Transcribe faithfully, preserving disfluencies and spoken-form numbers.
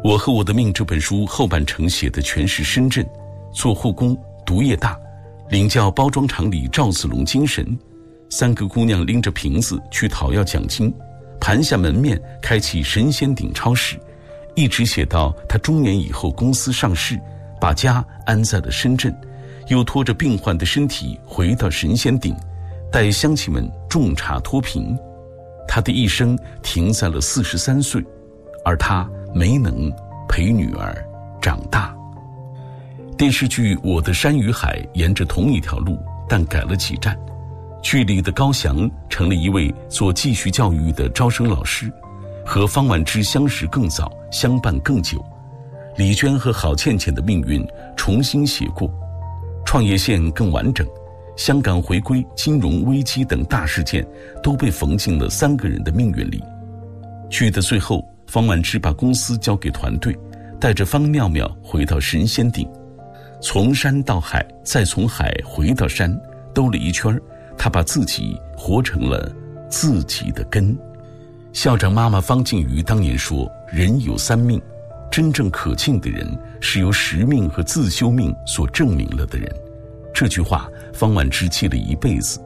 我和我的命这本书后半程写的全是深圳，做护工，毒业大，领教包装厂里赵子龙精神。三个姑娘拎着瓶子去讨要奖金，盘下门面开启神仙顶超市，一直写到他中年以后公司上市，把家安在了深圳，又拖着病患的身体回到神仙顶，带乡亲们种茶脱贫。他的一生停在了四十三岁，而他没能陪女儿长大。电视剧《我的山与海》沿着同一条路，但改了几站。剧里的高翔成了一位做继续教育的招生老师，和方婉之相识更早，相伴更久。李娟和郝倩倩的命运重新写过，创业线更完整。香港回归、金融危机等大事件都被缝进了三个人的命运里。剧的最后，方婉之把公司交给团队，带着方妙妙回到神仙顶，从山到海，再从海回到山，兜了一圈，他把自己活成了自己的根。校长妈妈方静瑜当年说，人有三命，真正可敬的人是由实命和自修命所证明了的人。这句话方婉之记了一辈子，